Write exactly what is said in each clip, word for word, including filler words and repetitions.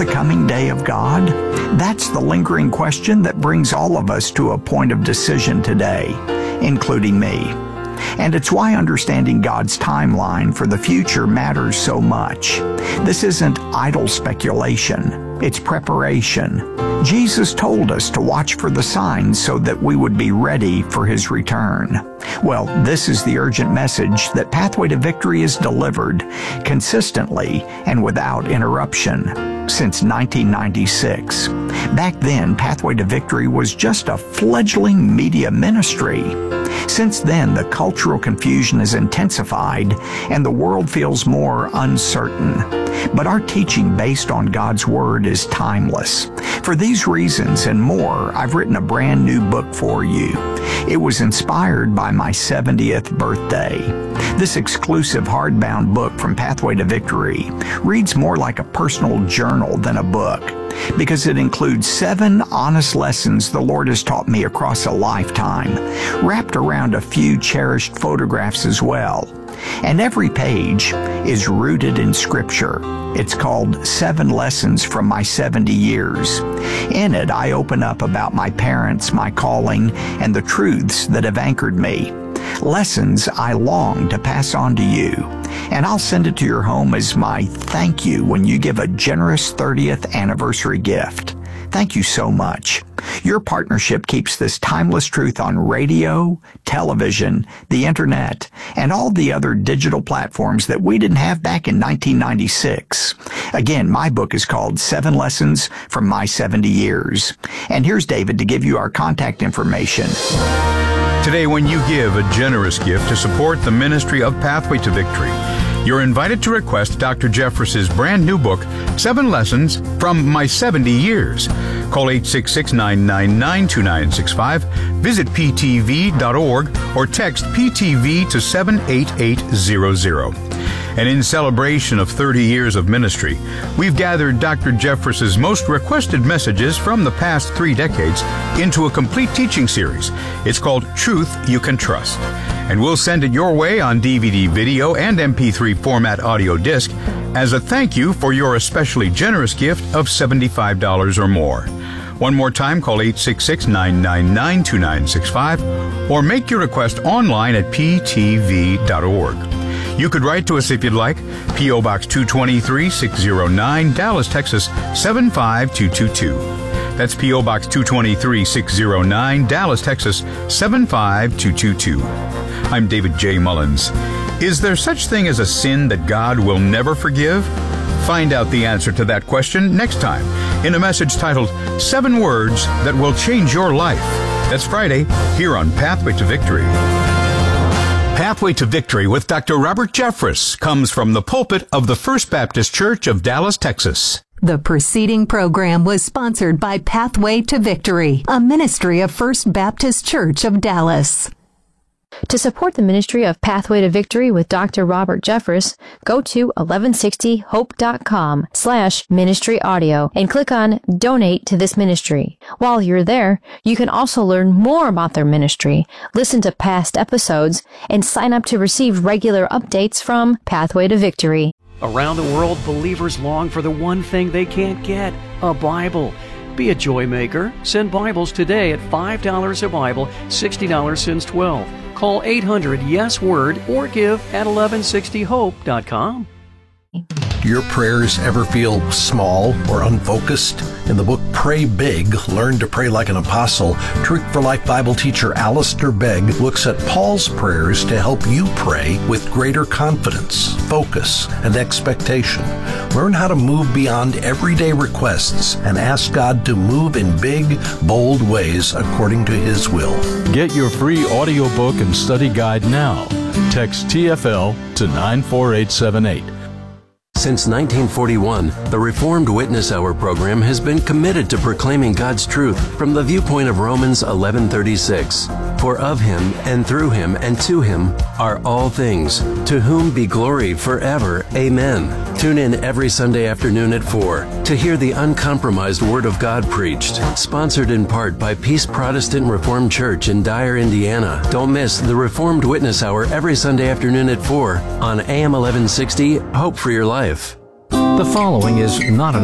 the coming day of God? That's the lingering question that brings all of us to a point of decision today, including me. And it's why understanding God's timeline for the future matters so much. This isn't idle speculation. It's preparation. Jesus told us to watch for the signs so that we would be ready for His return. Well, this is the urgent message that Pathway to Victory has delivered consistently and without interruption since nineteen ninety-six. Back then, Pathway to Victory was just a fledgling media ministry. Since then, the cultural confusion has intensified and the world feels more uncertain. But our teaching based on God's Word is timeless. For these reasons and more, I've written a brand new book for you. It was inspired by my seventieth birthday. This exclusive hardbound book from Pathway to Victory reads more like a personal journal than a book, because it includes seven honest lessons the Lord has taught me across a lifetime, wrapped around a few cherished photographs as well. And every page is rooted in Scripture. It's called Seven Lessons from My seventy Years. In it, I open up about my parents, my calling, and the truths that have anchored me. Lessons I long to pass on to you. And I'll send it to your home as my thank you when you give a generous thirtieth anniversary gift. Thank you so much. Your partnership keeps this timeless truth on radio, television, the internet, and all the other digital platforms that we didn't have back in nineteen ninety-six. Again, my book is called Seven Lessons from My seventy Years. And here's David to give you our contact information. Today, when you give a generous gift to support the ministry of Pathway to Victory, you're invited to request Doctor Jeffress's brand new book, Seven Lessons from My seventy Years. Call eight six six, nine nine nine, two nine six five, visit p t v dot org, or text P T V to seven eight eight zero zero. And in celebration of thirty years of ministry, we've gathered Doctor Jeffress's most requested messages from the past three decades into a complete teaching series. It's called Truth You Can Trust. And we'll send it your way on D V D, video, and M P three format audio disc as a thank you for your especially generous gift of seventy-five dollars or more. One more time, call eight six six, nine nine nine, two nine six five or make your request online at p t v dot org. You could write to us if you'd like. P O. Box two twenty-three, six oh nine, Dallas, Texas, seven five two two two. That's P O. Box two twenty-three, six oh nine, Dallas, Texas, seven five two two two. I'm David J. Mullins. Is there such thing as a sin that God will never forgive? Find out the answer to that question next time in a message titled Seven Words That Will Change Your Life. That's Friday here on Pathway to Victory. Pathway to Victory with Doctor Robert Jeffress comes from the pulpit of the First Baptist Church of Dallas, Texas. The preceding program was sponsored by Pathway to Victory, a ministry of First Baptist Church of Dallas. To support the ministry of Pathway to Victory with Doctor Robert Jeffress, go to eleven sixty hope dot com slash ministry audio and click on Donate to this ministry. While you're there, you can also learn more about their ministry, listen to past episodes, and sign up to receive regular updates from Pathway to Victory. Around the world, believers long for the one thing they can't get, a Bible. Be a joy maker. Send Bibles today at five dollars a Bible, sixty dollars since twelve. Call eight hundred yes word or give at eleven sixty hope dot com. Your prayers ever feel small or unfocused? In the book Pray Big, Learn to Pray Like an Apostle, Truth for Life Bible teacher Alistair Begg looks at Paul's prayers to help you pray with greater confidence, focus, and expectation. Learn how to move beyond everyday requests and ask God to move in big, bold ways according to His will. Get your free audiobook and study guide now. Text T F L to nine four eight seven eight. Since nineteen forty-one, the Reformed Witness Hour program has been committed to proclaiming God's truth from the viewpoint of Romans eleven thirty-six. For of Him, and through Him, and to Him are all things, to whom be glory forever. Amen. Tune in every Sunday afternoon at four to hear the uncompromised Word of God preached. Sponsored in part by Peace Protestant Reformed Church in Dyer, Indiana. Don't miss the Reformed Witness Hour every Sunday afternoon at four on A M eleven sixty, Hope for Your Life. The following is not an actor.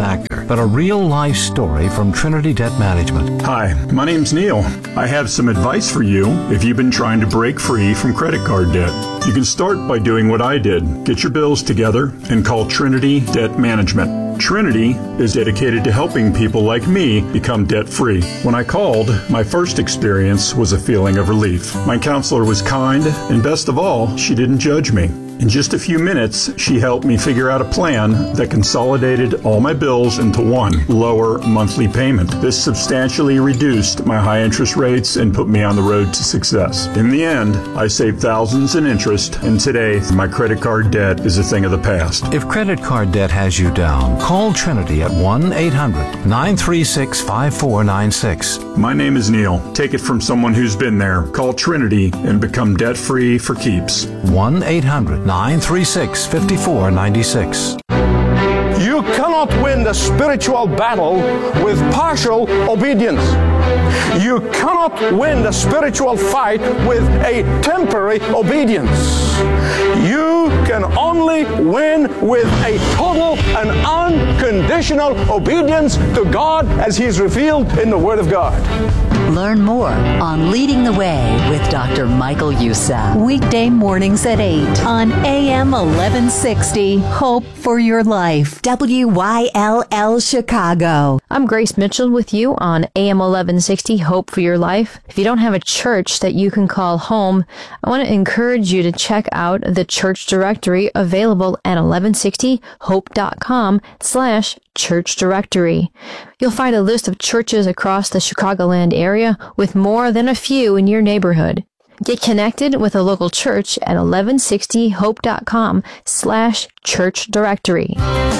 but a real-life story from Trinity Debt Management. Hi, my name's Neil. I have some advice for you if you've been trying to break free from credit card debt. You can start by doing what I did. Get your bills together and call Trinity Debt Management. Trinity is dedicated to helping people like me become debt-free. When I called, my first experience was a feeling of relief. My counselor was kind, and best of all, she didn't judge me. In just a few minutes, she helped me figure out a plan that consolidated all my bills into one lower monthly payment. This substantially reduced my high interest rates and put me on the road to success. In the end, I saved thousands in interest, and today, my credit card debt is a thing of the past. If credit card debt has you down, call Trinity at one eight hundred nine three six five four nine six. My name is Neil. Take it from someone who's been there. Call Trinity and become debt-free for keeps. one eight hundred nine three six five four nine six. You cannot win the spiritual battle with partial obedience. You cannot win the spiritual fight with a temporary obedience. You can only win with a total and unconditional obedience to God as He is revealed in the Word of God. Learn more on Leading the Way with Doctor Michael Youssef. Weekday mornings at eight on A M eleven sixty. Hope for your life. W Y L L Chicago. I'm Grace Mitchell with you on A M eleven sixty, Hope for Your Life. If you don't have a church that you can call home, I want to encourage you to check out the church directory available at eleven sixty hope dot com slash church directory. You'll find a list of churches across the Chicagoland area with more than a few in your neighborhood. Get connected with a local church at eleven sixty hope dot com slash church directory.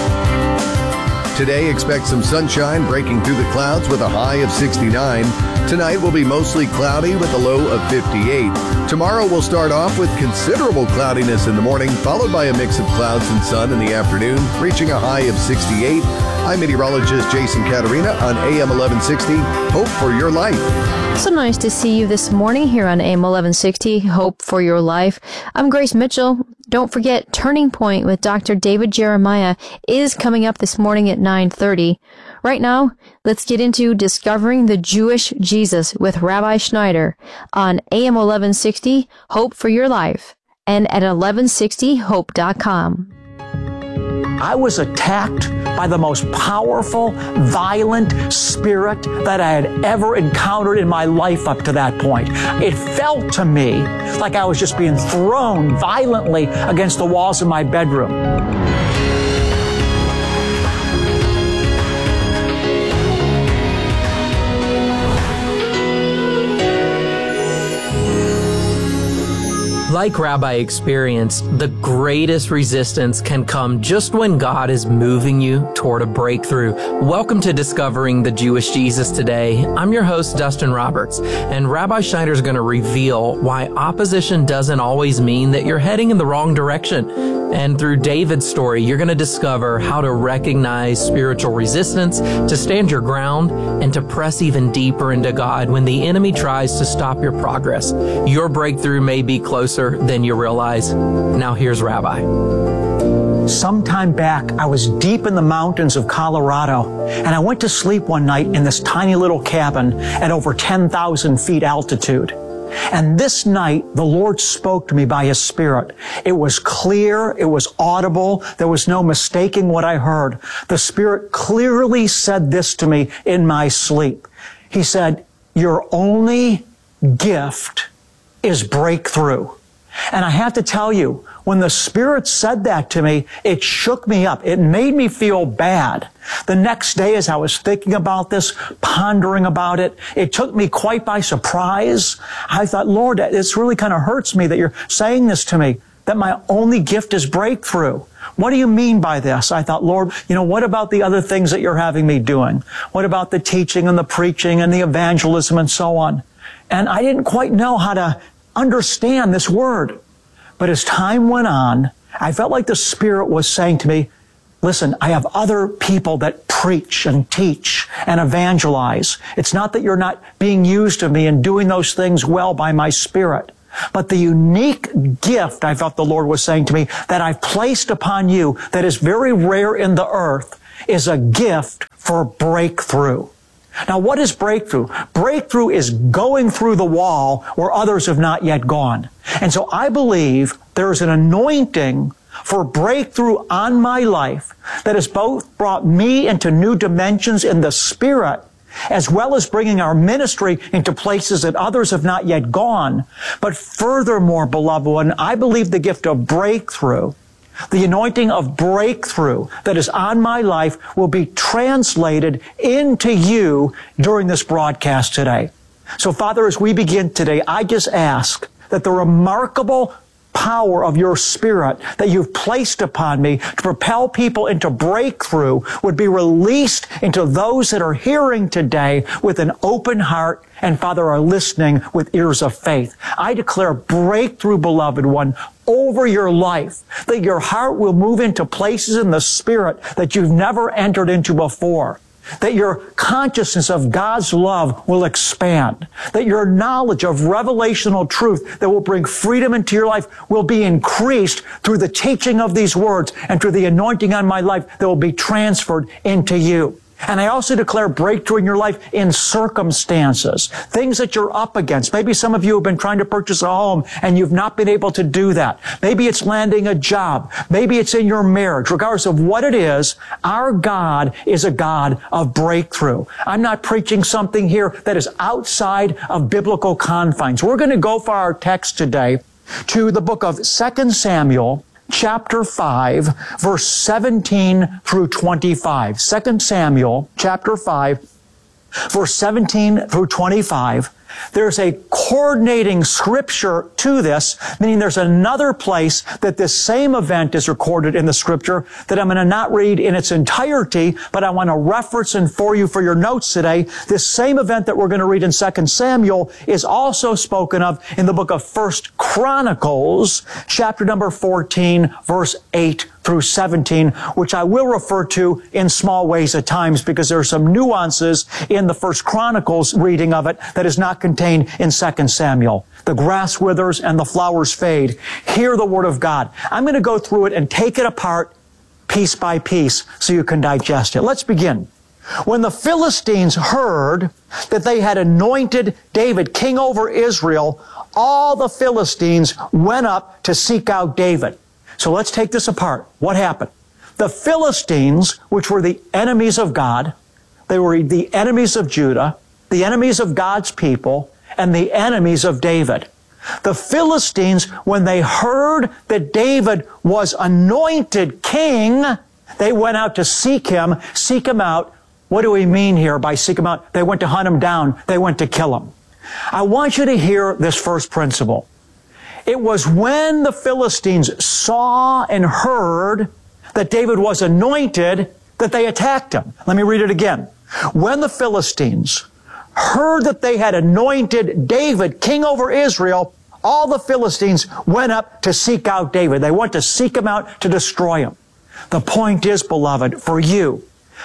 Today, expect some sunshine breaking through the clouds with a high of sixty-nine. Tonight will be mostly cloudy with a low of fifty-eight. Tomorrow will start off with considerable cloudiness in the morning, followed by a mix of clouds and sun in the afternoon, reaching a high of sixty-eight. I'm meteorologist Jason Caterina on A M eleven sixty, Hope for Your Life. So nice to see you this morning here on A M eleven sixty, Hope for Your Life. I'm Grace Mitchell. Don't forget, Turning Point with Doctor David Jeremiah is coming up this morning at nine thirty. Right now, let's get into Discovering the Jewish Jesus with Rabbi Schneider on A M eleven sixty, Hope for Your Life, and at eleven sixty hope dot com. I was attacked by the most powerful, violent spirit that I had ever encountered in my life up to that point. It felt to me like I was just being thrown violently against the walls of my bedroom. Like Rabbi experienced, the greatest resistance can come just when God is moving you toward a breakthrough. Welcome to Discovering the Jewish Jesus today. I'm your host, Dustin Roberts, and Rabbi Schneider is going to reveal why opposition doesn't always mean that you're heading in the wrong direction. And through David's story, you're going to discover how to recognize spiritual resistance, to stand your ground, and to press even deeper into God when the enemy tries to stop your progress. Your breakthrough may be closer than you realize. Now here's Rabbi. Sometime back, I was deep in the mountains of Colorado, and I went to sleep one night in this tiny little cabin at over ten thousand feet altitude. And this night, the Lord spoke to me by His Spirit. It was clear, it was audible, there was no mistaking what I heard. The Spirit clearly said this to me in my sleep. He said, "Your only gift is breakthrough." And I have to tell you, when the Spirit said that to me, it shook me up. It made me feel bad. The next day, as I was thinking about this, pondering about it, it took me quite by surprise. I thought, Lord, this really kind of hurts me that you're saying this to me, that my only gift is breakthrough. What do you mean by this? I thought, Lord, you know, what about the other things that you're having me doing? What about the teaching and the preaching and the evangelism and so on? And I didn't quite know how to understand this word. But as time went on, I felt like the Spirit was saying to me, listen, I have other people that preach and teach and evangelize. It's not that you're not being used of me and doing those things well by my Spirit. But the unique gift, I felt the Lord was saying to me, that I've placed upon you that is very rare in the earth is a gift for breakthrough. Now, what is breakthrough? Breakthrough is going through the wall where others have not yet gone. And so I believe there is an anointing for breakthrough on my life that has both brought me into new dimensions in the Spirit, as well as bringing our ministry into places that others have not yet gone. But furthermore, beloved one, I believe the gift of breakthrough, the anointing of breakthrough that is on my life, will be translated into you during this broadcast today. So, Father, as we begin today, I just ask that the remarkable power of your Spirit that you've placed upon me to propel people into breakthrough would be released into those that are hearing today with an open heart and, Father, are listening with ears of faith. I declare breakthrough, beloved one, over your life, that your heart will move into places in the Spirit that you've never entered into before, that your consciousness of God's love will expand, that your knowledge of revelational truth that will bring freedom into your life will be increased through the teaching of these words and through the anointing on my life that will be transferred into you. And I also declare breakthrough in your life in circumstances, things that you're up against. Maybe some of you have been trying to purchase a home and you've not been able to do that. Maybe it's landing a job. Maybe it's in your marriage. Regardless of what it is, our God is a God of breakthrough. I'm not preaching something here that is outside of biblical confines. We're going to go for our text today to the book of Second Samuel, chapter five, verse seventeen through twenty-five. Second Samuel, chapter five, verse seventeen through twenty-five. There's a coordinating scripture to this, meaning there's another place that this same event is recorded in the scripture that I'm going to not read in its entirety, but I want to reference and for you for your notes today. This same event that we're going to read in Second Samuel is also spoken of in the book of First Chronicles, chapter number fourteen, verse eight through seventeen, which I will refer to in small ways at times because there are some nuances in the First Chronicles reading of it that is not contained in Second Samuel. The grass withers and the flowers fade. Hear the word of God. I'm going to go through it and take it apart piece by piece so you can digest it. Let's begin. When the Philistines heard that they had anointed David king over Israel, all the Philistines went up to seek out David. So let's take this apart. What happened? The Philistines, which were the enemies of God, they were the enemies of Judah, the enemies of God's people, and the enemies of David. The Philistines, when they heard that David was anointed king, they went out to seek him, seek him out. What do we mean here by seek him out? They went to hunt him down. They went to kill him. I want you to hear this first principle. It was when the Philistines saw and heard that David was anointed that they attacked him. Let me read it again. When the Philistines heard that they had anointed David king over Israel, all the Philistines went up to seek out David. They went to seek him out to destroy him. The point is, beloved, for you,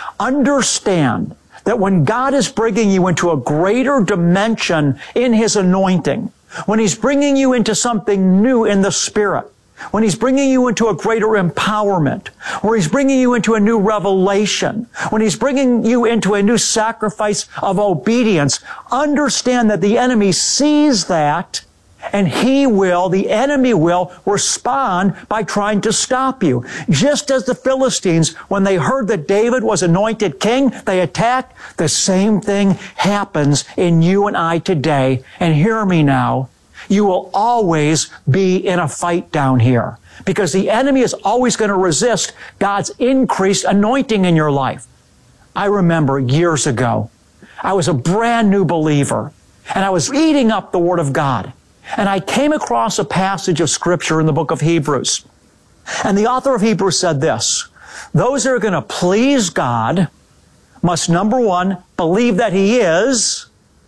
understand that when God is bringing you into a greater dimension in His anointing, when He's bringing you into something new in the Spirit, when He's bringing you into a greater empowerment, or He's bringing you into a new revelation, when He's bringing you into a new sacrifice of obedience, understand that the enemy sees that, and he will, the enemy will, respond by trying to stop you. Just as the Philistines, when they heard that David was anointed king, they attacked. The same thing happens in you and I today. And hear me now. You will always be in a fight down here because the enemy is always going to resist God's increased anointing in your life. I remember years ago, I was a brand new believer and I was eating up the Word of God. And I came across a passage of Scripture in the book of Hebrews. And the author of Hebrews said this: those that are going to please God must, number one, believe that He is,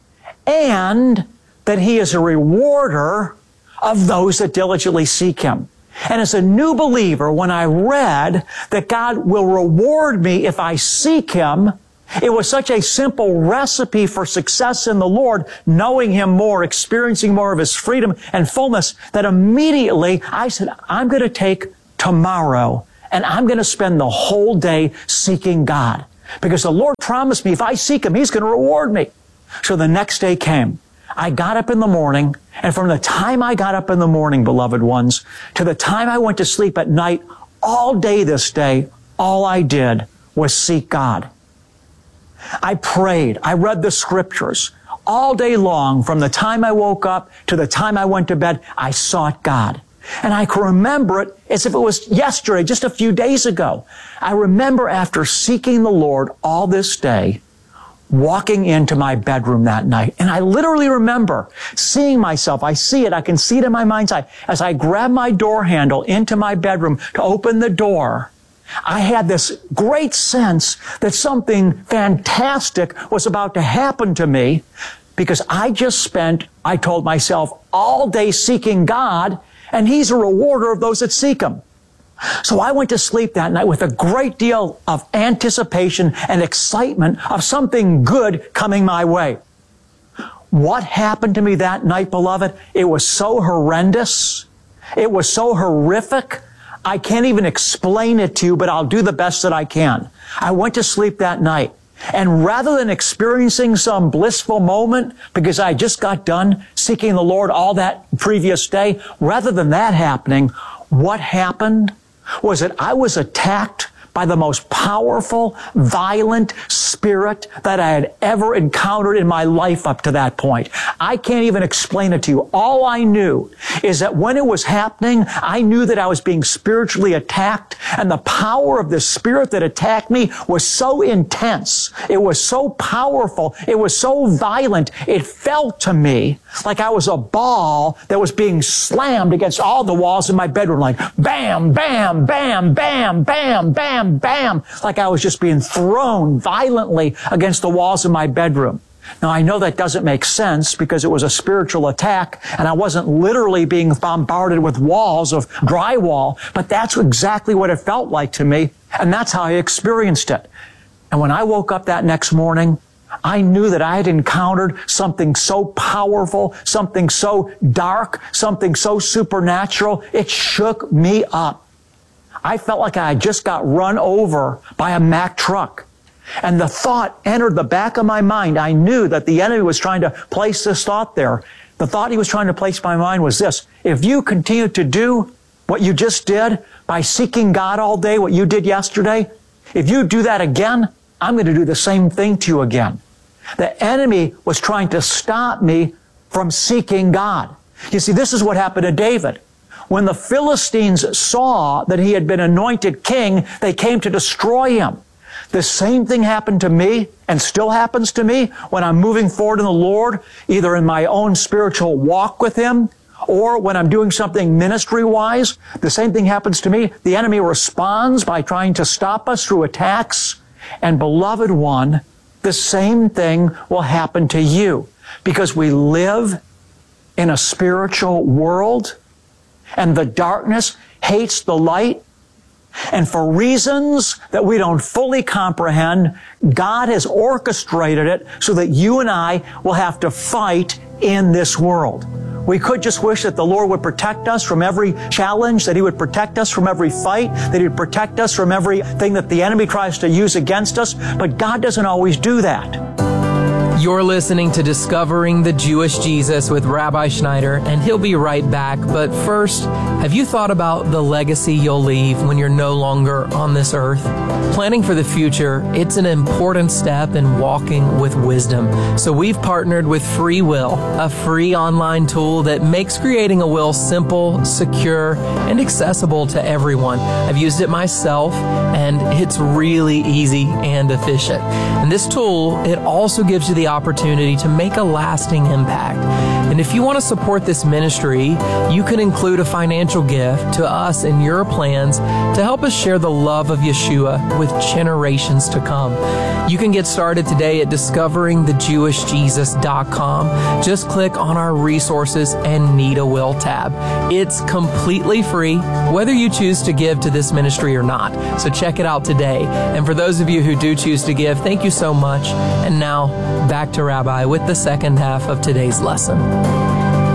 and that He is a rewarder of those that diligently seek Him. And as a new believer, when I read that God will reward me if I seek Him, it was such a simple recipe for success in the Lord, knowing Him more, experiencing more of His freedom and fullness, that immediately I said, I'm going to take tomorrow and I'm going to spend the whole day seeking God. because the Lord promised me if I seek Him, He's going to reward me. So the next day came. I got up in the morning, and from the time I got up in the morning, beloved ones, to the time I went to sleep at night, all day this day, all I did was seek God. I prayed. I read the scriptures. All day long, from the time I woke up to the time I went to bed, I sought God. And I can remember it as if it was yesterday, just a few days ago. I remember after seeking the Lord all this day, walking into my bedroom that night. And I literally remember seeing myself. I see it. I can see it in my mind's eye. As I grab my door handle into my bedroom to open the door, I had this great sense that something fantastic was about to happen to me because I just spent, I told myself, all day seeking God, and He's a rewarder of those that seek Him. So I went to sleep that night with a great deal of anticipation and excitement of something good coming my way. What happened to me that night, beloved? It was so horrendous. It was so horrific. I can't even explain it to you, but I'll do the best that I can. I went to sleep that night, and rather than experiencing some blissful moment because I just got done seeking the Lord all that previous day, rather than that happening, what happened was that I was attacked by the most powerful, violent spirit that I had ever encountered in my life up to that point. I can't even explain it to you. All I knew is that when it was happening, I knew that I was being spiritually attacked, and the power of the spirit that attacked me was so intense. It was so powerful. It was so violent. It felt to me like I was a ball that was being slammed against all the walls in my bedroom, like bam, bam, bam, bam, bam, bam, bam, like I was just being thrown violently against the walls of my bedroom. Now, I know that doesn't make sense because it was a spiritual attack and I wasn't literally being bombarded with walls of drywall, but that's exactly what it felt like to me, and that's how I experienced it. And when I woke up that next morning, I knew that I had encountered something so powerful, something so dark, something so supernatural. It shook me up. I felt like I just got run over by a Mack truck. And the thought entered the back of my mind. I knew that the enemy was trying to place this thought there. The thought he was trying to place in my mind was this: if you continue to do what you just did by seeking God all day, what you did yesterday, if you do that again, I'm going to do the same thing to you again. The enemy was trying to stop me from seeking God. You see, this is what happened to David. When the Philistines saw that he had been anointed king, they came to destroy him. The same thing happened to me and still happens to me when I'm moving forward in the Lord, either in my own spiritual walk with Him or when I'm doing something ministry-wise. The same thing happens to me. The enemy responds by trying to stop us through attacks. And beloved one, the same thing will happen to you because we live in a spiritual world and the darkness hates the light. And for reasons that we don't fully comprehend, God has orchestrated it so that you and I will have to fight in this world. We could just wish that the Lord would protect us from every challenge, that He would protect us from every fight, that He would protect us from everything that the enemy tries to use against us. But God doesn't always do that. You're listening to Discovering the Jewish Jesus with Rabbi Schneider, and he'll be right back. But first, have you thought about the legacy you'll leave when you're no longer on this earth? Planning for the future, it's an important step in walking with wisdom. So we've partnered with Free Will, a free online tool that makes creating a will simple, secure, and accessible to everyone. I've used it myself, and it's really easy and efficient. And this tool, it also gives you the opportunity to make a lasting impact. And if you want to support this ministry, you can include a financial gift to us in your plans to help us share the love of Yeshua with generations to come. You can get started today at discovering the jewish jesus dot com. Just click on our resources and Need a Will tab. It's completely free, whether you choose to give to this ministry or not. So check it out today. And for those of you who do choose to give, thank you so much. And now, back to Rabbi with the second half of today's lesson.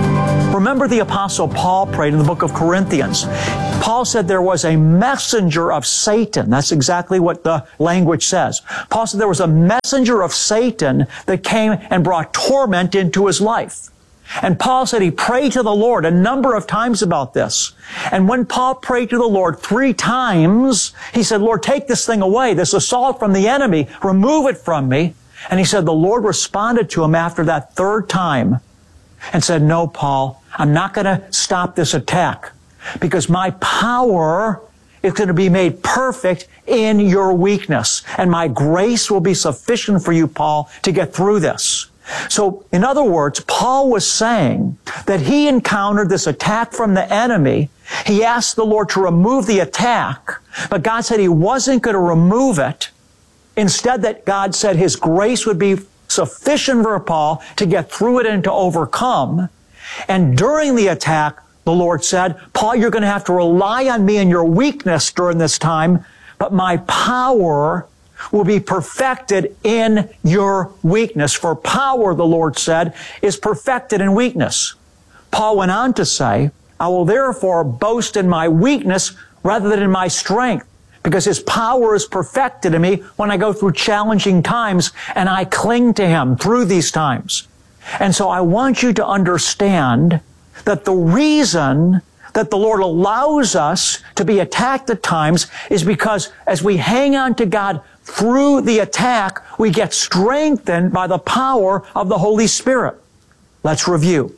Remember the Apostle Paul prayed in the book of Corinthians. Paul said there was a messenger of Satan. That's exactly what the language says. Paul said there was a messenger of Satan that came and brought torment into his life. And Paul said he prayed to the Lord a number of times about this. And when Paul prayed to the Lord three times, he said, Lord, take this thing away, this assault from the enemy, remove it from me. And he said the Lord responded to him after that third time and said, no, Paul, I'm not going to stop this attack because my power is going to be made perfect in your weakness. And my grace will be sufficient for you, Paul, to get through this. So, in other words, Paul was saying that he encountered this attack from the enemy. He asked the Lord to remove the attack, but God said he wasn't going to remove it. Instead, that God said his grace would be sufficient for Paul to get through it and to overcome. And during the attack, the Lord said, Paul, you're going to have to rely on me in your weakness during this time, but my power will be perfected in your weakness. For power, the Lord said, is perfected in weakness. Paul went on to say, I will therefore boast in my weakness rather than in my strength, because his power is perfected in me when I go through challenging times and I cling to him through these times. And so I want you to understand that the reason that the Lord allows us to be attacked at times is because as we hang on to God through the attack, we get strengthened by the power of the Holy Spirit. Let's review.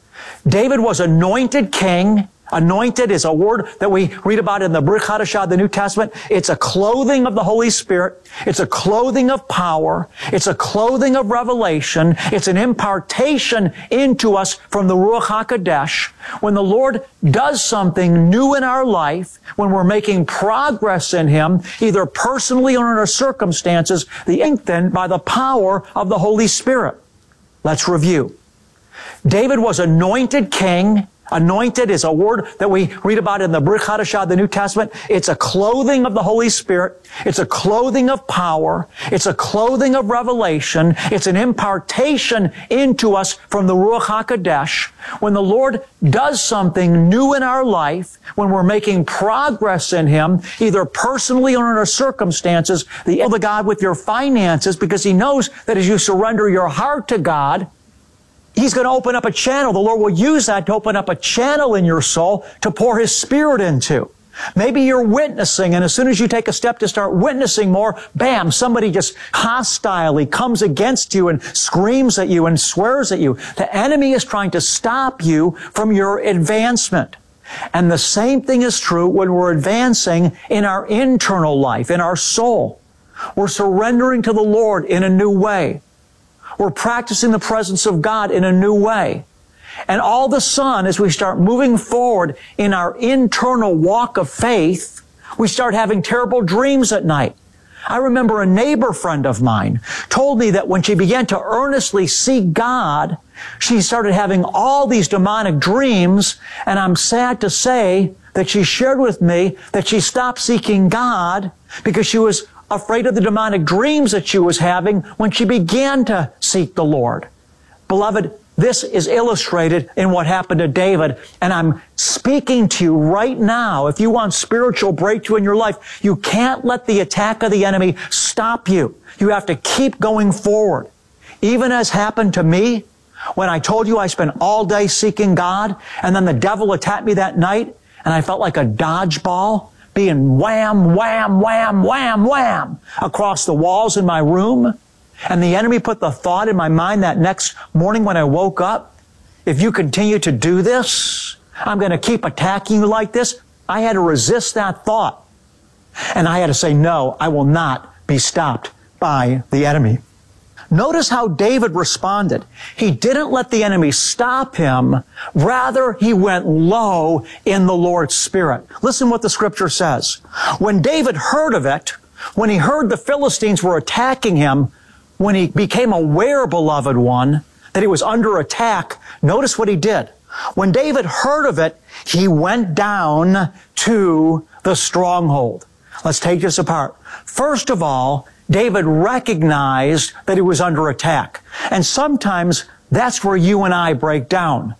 David was anointed king. Anointed is a word that we read about in the Brit Hadashah, the New Testament. It's a clothing of the Holy Spirit. It's a clothing of power. It's a clothing of revelation. It's an impartation into us from the Ruach HaKodesh. When the Lord does something new in our life, when we're making progress in Him, either personally or in our circumstances, the strengthened by the power of the Holy Spirit. Let's review. David was anointed king. Anointed is a word that we read about in the Brit Hadashah, the New Testament. It's a clothing of the Holy Spirit. It's a clothing of power. It's a clothing of revelation. It's an impartation into us from the Ruach HaKodesh. When the Lord does something new in our life, when we're making progress in Him, either personally or in our circumstances, the the God with your finances, because He knows that as you surrender your heart to God, He's going to open up a channel. The Lord will use that to open up a channel in your soul to pour His Spirit into. Maybe you're witnessing, and as soon as you take a step to start witnessing more, bam, somebody just hostilely comes against you and screams at you and swears at you. The enemy is trying to stop you from your advancement. And the same thing is true when we're advancing in our internal life, in our soul. We're surrendering to the Lord in a new way. We're practicing the presence of God in a new way. And all of a sudden, as we start moving forward in our internal walk of faith, we start having terrible dreams at night. I remember a neighbor friend of mine told me that when she began to earnestly seek God, she started having all these demonic dreams, and I'm sad to say that she shared with me that she stopped seeking God because she was afraid of the demonic dreams that she was having when she began to seek the Lord. Beloved, this is illustrated in what happened to David, and I'm speaking to you right now. If you want spiritual breakthrough in your life, you can't let the attack of the enemy stop you. You have to keep going forward. Even as happened to me, when I told you I spent all day seeking God, and then the devil attacked me that night, and I felt like a dodgeball, being wham, wham, wham, wham, wham across the walls in my room. And the enemy put the thought in my mind that next morning when I woke up, if you continue to do this, I'm going to keep attacking you like this. I had to resist that thought. And I had to say, no, I will not be stopped by the enemy. Notice how David responded. He didn't let the enemy stop him. Rather, he went low in the Lord's Spirit. Listen what the Scripture says. When David heard of it, when he heard the Philistines were attacking him, when he became aware, beloved one, that he was under attack, notice what he did. When David heard of it, he went down to the stronghold. Let's take this apart. First of all, David recognized that he was under attack. And sometimes that's where you and I break down.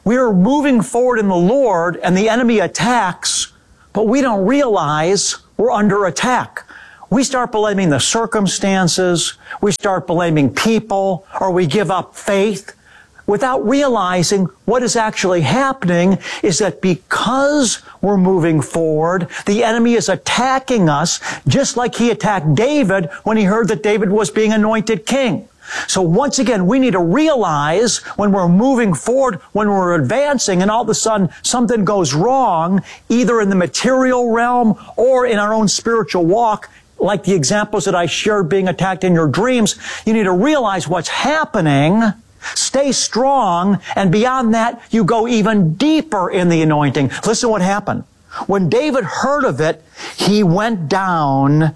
We are moving forward in the Lord and the enemy attacks, but we don't realize we're under attack. We start blaming the circumstances, we start blaming people, or we give up faith without realizing what is actually happening is that because we're moving forward, the enemy is attacking us just like he attacked David when he heard that David was being anointed king. So once again, we need to realize when we're moving forward, when we're advancing, and all of a sudden something goes wrong, either in the material realm or in our own spiritual walk, like the examples that I shared being attacked in your dreams, you need to realize what's happening, stay strong, and beyond that, you go even deeper in the anointing. Listen what happened. When David heard of it, he went down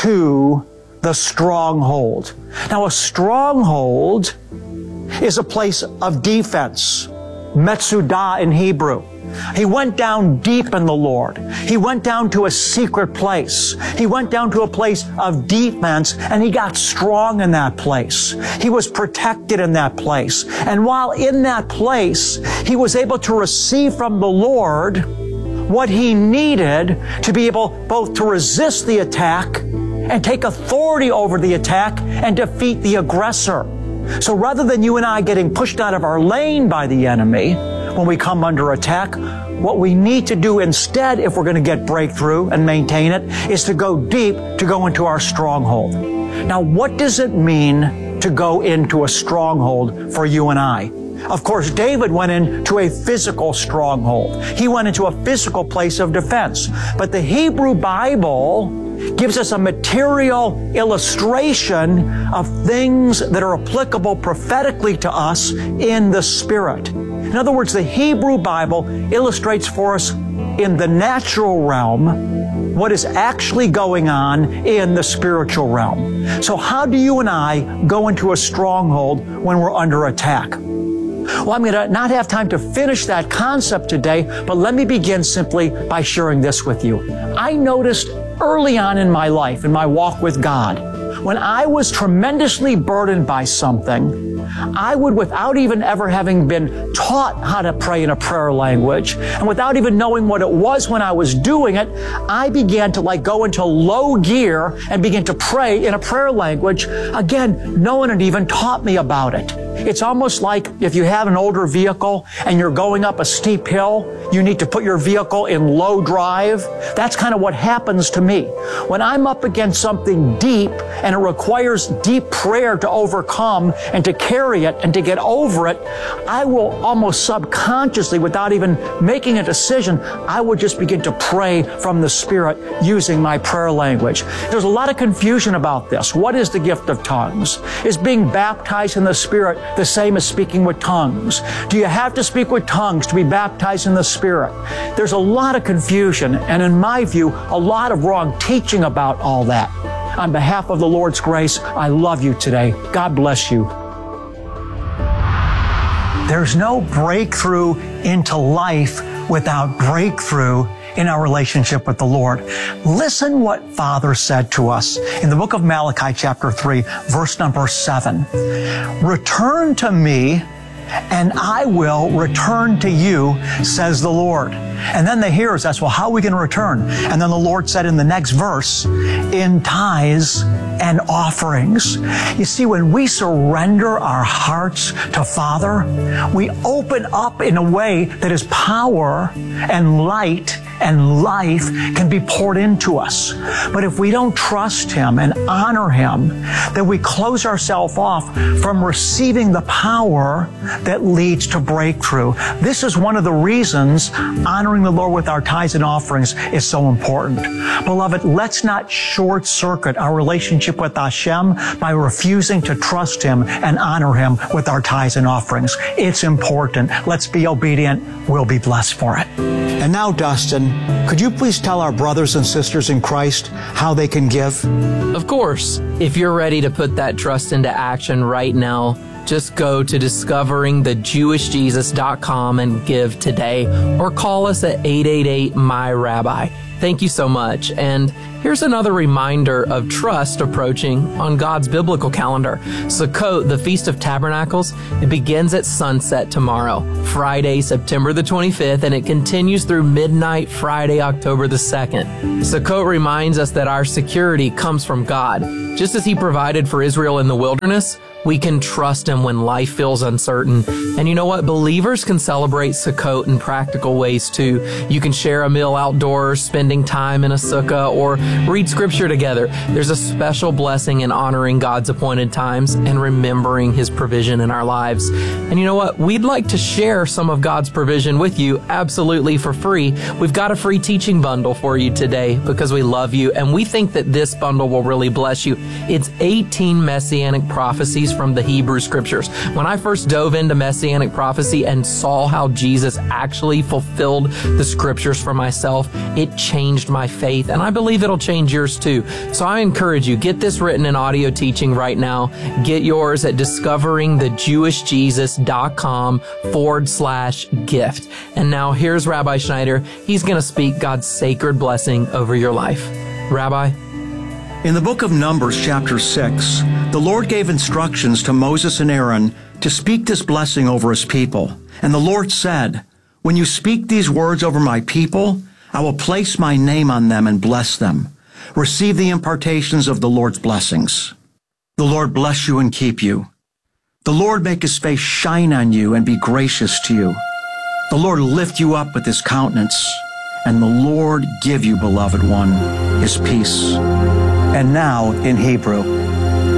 to the stronghold. Now, a stronghold is a place of defense. Metsudah in Hebrew. He went down deep in the Lord. He went down to a secret place. He went down to a place of defense, and he got strong in that place. He was protected in that place. And while in that place, he was able to receive from the Lord what he needed to be able both to resist the attack and take authority over the attack and defeat the aggressor. So rather than you and I getting pushed out of our lane by the enemy when we come under attack, what we need to do instead, if we're going to get breakthrough and maintain it, is to go deep, to go into our stronghold. Now, what does it mean to go into a stronghold for you and I? Of course, David went into a physical stronghold. He went into a physical place of defense. But the Hebrew Bible gives us a material illustration of things that are applicable prophetically to us in the Spirit. In other words, the Hebrew Bible illustrates for us in the natural realm what is actually going on in the spiritual realm. So how do you and I go into a stronghold when we're under attack? Well, I'm going to not have time to finish that concept today, but let me begin simply by sharing this with you. I noticed early on in my life, in my walk with God, when I was tremendously burdened by something, I would, without even ever having been taught how to pray in a prayer language, and without even knowing what it was when I was doing it, I began to like go into low gear and begin to pray in a prayer language. Again, no one had even taught me about it. It's almost like if you have an older vehicle and you're going up a steep hill, you need to put your vehicle in low drive. That's kind of what happens to me. When I'm up against something deep and it requires deep prayer to overcome and to carry it and to get over it, I will almost subconsciously, without even making a decision, I will just begin to pray from the Spirit using my prayer language. There's a lot of confusion about this. What is the gift of tongues? Is being baptized in the Spirit the same as speaking with tongues? Do you have to speak with tongues to be baptized in the Spirit? There's a lot of confusion, and in my view, a lot of wrong teaching about all that. On behalf of the Lord's grace, I love you today. God bless you. There's no breakthrough into life without breakthrough in our relationship with the Lord. Listen what Father said to us in the book of Malachi chapter three, verse number seven. Return to me, and I will return to you, says the Lord. And then the hearers asked, well, how are we going to return? And then the Lord said in the next verse, in tithes and offerings. You see, when we surrender our hearts to Father, we open up in a way that His power and light and life can be poured into us. But if we don't trust Him and honor Him, then we close ourselves off from receiving the power that leads to breakthrough. This is one of the reasons honoring the Lord with our tithes and offerings is so important. Beloved, let's not short circuit our relationship with Hashem by refusing to trust Him and honor Him with our tithes and offerings. It's important. Let's be obedient. We'll be blessed for it. And now, Dustin, could you please tell our brothers and sisters in Christ how they can give? Of course. If you're ready to put that trust into action right now, just go to discovering the jewish jesus dot com and give today, or call us at eight eight eight, M Y, Rabbi. Thank you so much. And here's another reminder of trust approaching on God's biblical calendar. Sukkot, the Feast of Tabernacles, it begins at sunset tomorrow, Friday, September the twenty-fifth, and it continues through midnight Friday, October the second. Sukkot reminds us that our security comes from God. Just as He provided for Israel in the wilderness, we can trust Him when life feels uncertain. And you know what? Believers can celebrate Sukkot in practical ways too. You can share a meal outdoors, spending time in a sukkah, or read scripture together. There's a special blessing in honoring God's appointed times and remembering His provision in our lives. And you know what? We'd like to share some of God's provision with you absolutely for free. We've got a free teaching bundle for you today because we love you, and we think that this bundle will really bless you. It's eighteen Messianic prophecies from the Hebrew Scriptures. When I first dove into Messianic prophecy and saw how Jesus actually fulfilled the Scriptures for myself, it changed my faith, and I believe it'll change yours too. So I encourage you, get this written in audio teaching right now. Get yours at discoveringthejewishjesus.com forward slash gift. And now here's Rabbi Schneider. He's going to speak God's sacred blessing over your life. Rabbi? In the book of Numbers, chapter six, the Lord gave instructions to Moses and Aaron to speak this blessing over His people. And the Lord said, "When you speak these words over my people, I will place my name on them and bless them. Receive the impartations of the Lord's blessings. The Lord bless you and keep you. The Lord make His face shine on you and be gracious to you. The Lord lift you up with His countenance, and the Lord give you, beloved one, His peace." And now, in Hebrew,